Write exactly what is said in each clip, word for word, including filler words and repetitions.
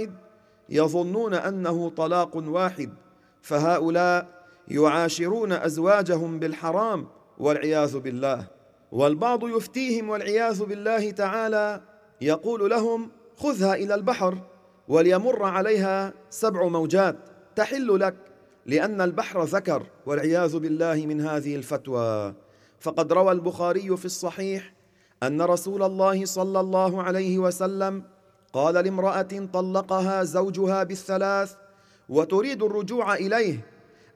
واحد يظنون أنه طلاق واحد، فهؤلاء يعاشرون أزواجهم بالحرام والعياذ بالله. والبعض يفتيهم والعياذ بالله تعالى، يقول لهم: خذها إلى البحر وليمر عليها سبع موجات تحل لك، لأن البحر ذكر، والعياذ بالله من هذه الفتوى. فقد روى البخاري في الصحيح أن رسول الله صلى الله عليه وسلم قال لامرأة طلقها زوجها بالثلاث وتريد الرجوع إليه: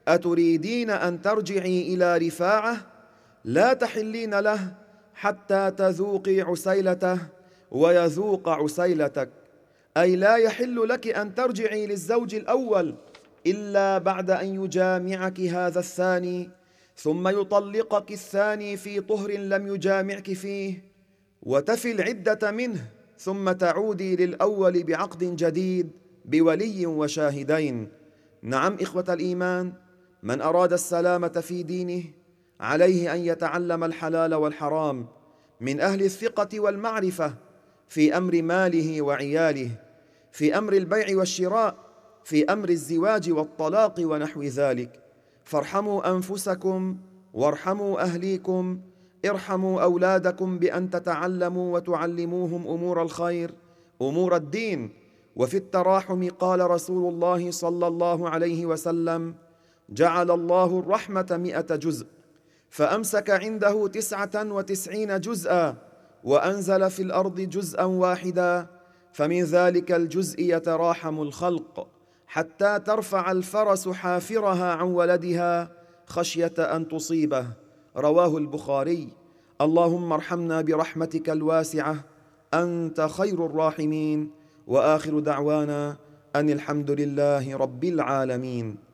أتريدين أن ترجعي إلى رفاعة؟ لا تحلين له حتى تذوقي عسيلته ويذوق عسيلتك. أي لا يحل لك أن ترجعي للزوج الأول إلا بعد أن يجامعك هذا الثاني، ثم يطلقك الثاني في طهر لم يجامعك فيه، وتفي العدة منه، ثم تعودي للأول بعقد جديد بولي وشاهدين. نعم إخوة الإيمان، من أراد السلامة في دينه عليه أن يتعلم الحلال والحرام من أهل الثقة والمعرفة في أمر ماله وعياله، في أمر البيع والشراء، في أمر الزواج والطلاق ونحو ذلك. فارحموا أنفسكم وارحموا أهليكم، ارحموا أولادكم بأن تتعلموا وتعلموهم أمور الخير، أمور الدين. وفي التراحم قال رسول الله صلى الله عليه وسلم: جعل الله الرحمة مئة جزء، فأمسك عنده تسعة وتسعين جزءا، وأنزل في الأرض جزءا واحدا، فمن ذلك الجزء يتراحم الخلق حتى ترفع الفرس حافرها عن ولدها خشية أن تصيبه. رواه البخاري. اللهم ارحمنا برحمتك الواسعة، أنت خير الراحمين. وآخر دعوانا أن الحمد لله رب العالمين.